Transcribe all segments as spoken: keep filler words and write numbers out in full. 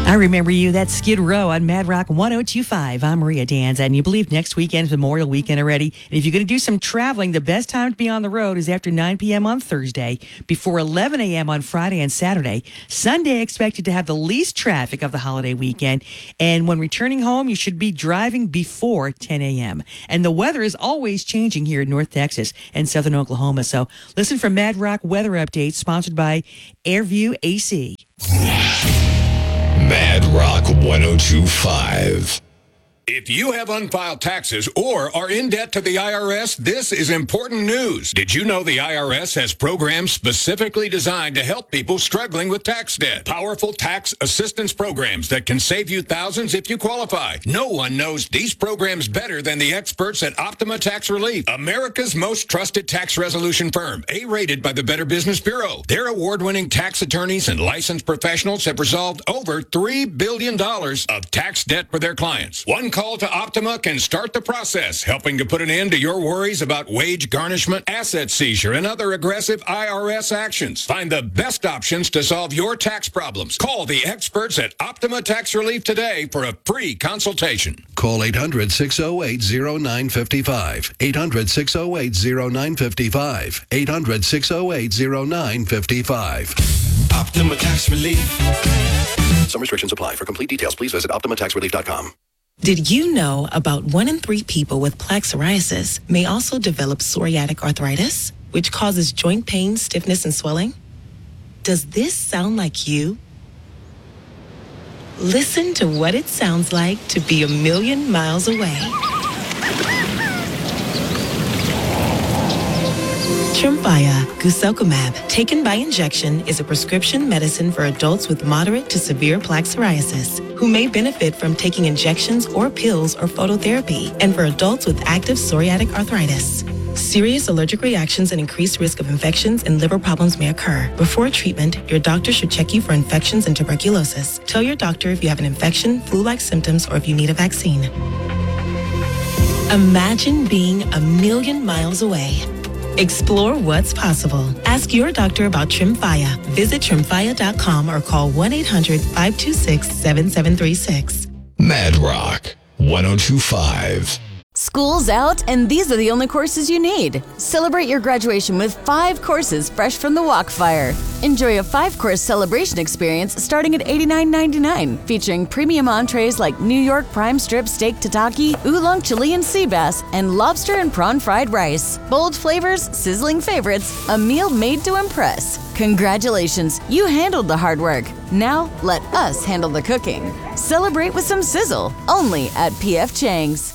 I remember you. That's Skid Row on Mad Rock one oh two point five. I'm Maria Danza, and you believe next weekend is Memorial Weekend already. And if you're going to do some traveling, the best time to be on the road is after nine p.m. on Thursday, before eleven a.m. on Friday and Saturday. Sunday expected to have the least traffic of the holiday weekend. And when returning home, you should be driving before ten a.m. And the weather is always changing here in North Texas and Southern Oklahoma. So listen for Mad Rock Weather Updates, sponsored by Airview A C. Mad Rock one oh two point five. If you have unfiled taxes or are in debt to the I R S, this is important news. Did you know the I R S has programs specifically designed to help people struggling with tax debt? Powerful tax assistance programs that can save you thousands if you qualify. No one knows these programs better than the experts at Optima Tax Relief, America's most trusted tax resolution firm, A-rated by the Better Business Bureau. Their award-winning tax attorneys and licensed professionals have resolved over three billion dollars of tax debt for their clients. One call to Optima can start the process, helping to put an end to your worries about wage garnishment, asset seizure, and other aggressive I R S actions. Find the best options to solve your tax problems. Call the experts at Optima Tax Relief today for a free consultation. Call eight hundred, six oh eight, oh nine five five. eight hundred, six oh eight, oh nine five five. eight hundred, six oh eight, oh nine five five. Optima Tax Relief. Some restrictions apply. For complete details, please visit optima tax relief dot com. Did you know about one in three people with plaque psoriasis may also develop psoriatic arthritis, which causes joint pain, stiffness, and swelling? Does this sound like you? Listen to what it sounds like to be a million miles away. Tremfya guselkumab, taken by injection, is a prescription medicine for adults with moderate to severe plaque psoriasis who may benefit from taking injections or pills or phototherapy, and for adults with active psoriatic arthritis. Serious allergic reactions and increased risk of infections and liver problems may occur. Before treatment, your doctor should check you for infections and tuberculosis. Tell your doctor if you have an infection, flu-like symptoms, or if you need a vaccine. Imagine being a million miles away. Explore what's possible. Ask your doctor about Tremfya. Visit tremfya dot com or call one eight hundred, five two six, seven seven three six. Mad Rock one oh two point five. School's out, and these are the only courses you need. Celebrate your graduation with five courses fresh from the Walkfire. Enjoy a five-course celebration experience starting at eighty-nine ninety-nine, featuring premium entrees like New York prime strip steak tataki, oolong Chilean sea bass, and lobster and prawn fried rice. Bold flavors, sizzling favorites, a meal made to impress. Congratulations, you handled the hard work. Now, let us handle the cooking. Celebrate with some sizzle, only at P F Chang's.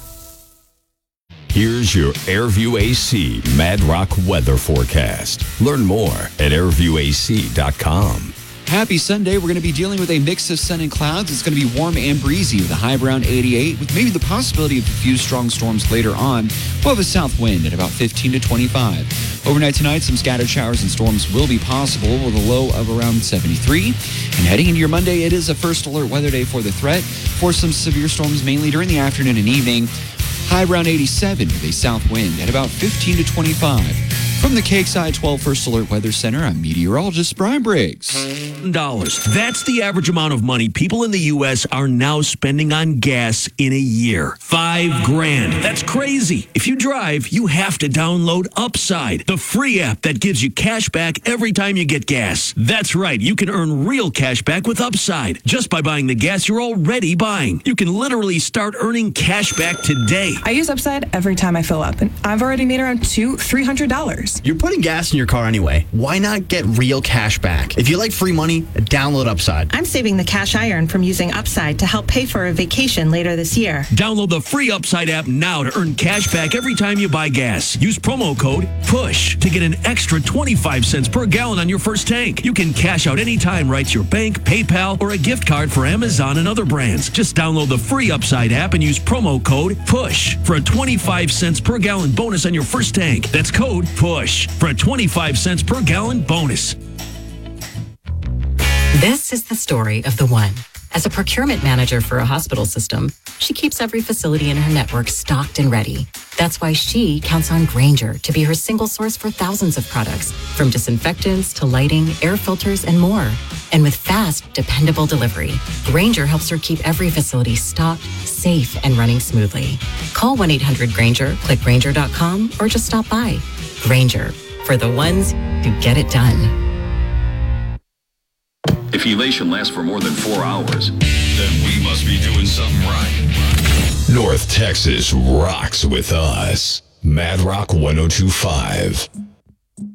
Here's your Airview A C Mad Rock weather forecast. Learn more at airview a c dot com. Happy Sunday. We're going to be dealing with a mix of sun and clouds. It's going to be warm and breezy with a high around eighty-eight, with maybe the possibility of a few strong storms later on. We'll have a south wind at about fifteen to twenty-five. Overnight tonight, some scattered showers and storms will be possible with a low of around seventy-three. And heading into your Monday, it is a first alert weather day for the threat for some severe storms, mainly during the afternoon and evening. High around eighty-seven with a south wind at about fifteen to twenty-five. From the K X I twelve First Alert Weather Center, I'm meteorologist Brian Briggs. Dollars. That's the average amount of money people in the U S are now spending on gas in a year. Five grand. That's crazy. If you drive, you have to download Upside, the free app that gives you cash back every time you get gas. That's right. You can earn real cash back with Upside just by buying the gas you're already buying. You can literally start earning cash back today. I use Upside every time I fill up, and I've already made around two, three hundred dollars. You're putting gas in your car anyway. Why not get real cash back? If you like free money, download Upside. I'm saving the cash I earn from using Upside to help pay for a vacation later this year. Download the free Upside app now to earn cash back every time you buy gas. Use promo code PUSH to get an extra twenty-five cents per gallon on your first tank. You can cash out anytime right to your bank, PayPal, or a gift card for Amazon and other brands. Just download the free Upside app and use promo code PUSH for a twenty-five cents per gallon bonus on your first tank. That's code PUSH for a twenty-five cents per gallon bonus. This is the story of the one. As a procurement manager for a hospital system, she keeps every facility in her network stocked and ready. That's why she counts on Grainger to be her single source for thousands of products, from disinfectants to lighting, air filters, and more. And with fast, dependable delivery, Grainger helps her keep every facility stocked, safe, and running smoothly. Call one eight hundred Grainger, click Grainger dot com, or just stop by. Grainger, for the ones who get it done. If elation lasts for more than four hours, then we must be doing something right. North Texas rocks with us. Mad Rock one oh two point five.